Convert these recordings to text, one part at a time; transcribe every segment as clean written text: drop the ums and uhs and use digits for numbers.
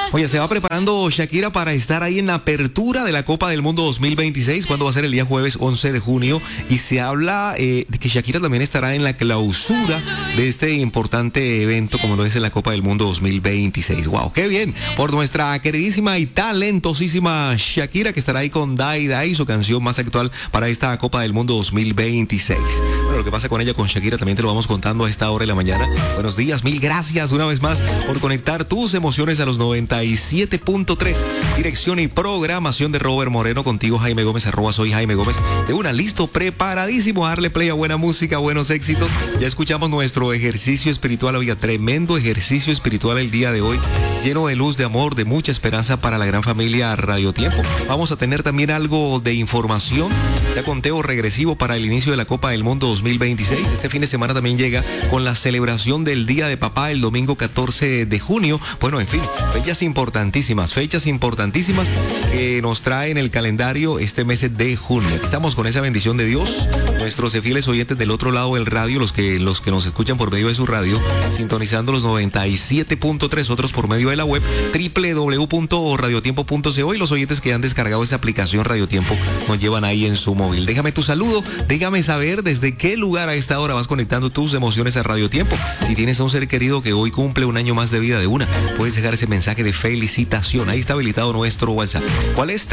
Oye, se va preparando Shakira para estar ahí en la apertura de la Copa del Mundo 2026, cuando va a ser el día jueves 11 de junio. Y se habla de que Shakira también estará en la clausura de este importante evento, como lo es en la Copa del Mundo 2026. ¡Wow! ¡Qué bien! Por nuestra queridísima y talentosísima Shakira, que estará ahí con Dai Dai, su canción más actual para esta Copa del Mundo 2026. Bueno, lo que pasa con ella, con Shakira, también te lo vamos contando a esta hora de la mañana. Buenos días, mil gracias una vez más por conectar tus emociones a los 97.3. Dirección y programación de Robert Moreno, contigo Jaime Gómez, @soy Jaime Gómez. De una, listo, preparadísimo a darle play a buena música, buenos éxitos. Ya escuchamos nuestro ejercicio espiritual, oiga, tremendo ejercicio espiritual el día de hoy, lleno de luz, de amor, de mucha esperanza para la gran familia Radio Tiempo. Vamos a tener también algo de información, ya conteo regresivo para el inicio de la Copa del Mundo 2026. Este fin de semana también llega con la celebración del Día de Papá el domingo 14 de junio. Bueno, en fin, fechas importantísimas que nos trae en el calendario este mes de junio. Aquí estamos con esa bendición de Dios, nuestros fieles oyentes del otro lado del radio, los que nos escuchan por medio de su radio, sintonizando los 97.3, otros por medio de la web www.radiotiempo.co, y los oyentes que han descargado esa aplicación Radio Tiempo nos llevan ahí en su móvil. Déjame tu saludo, déjame saber desde qué lugar a esta hora vas conectando tus emociones a Radio Tiempo. Si tienes a un ser querido que hoy cumple un año más de vida, de una, puedes dejar ese mensaje de felicitación. Ahí está habilitado nuestro WhatsApp. ¿Cuál es?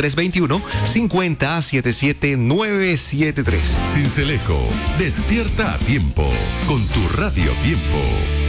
321-50-77973. Sincelejo, despierta a tiempo con tu Radio Tiempo.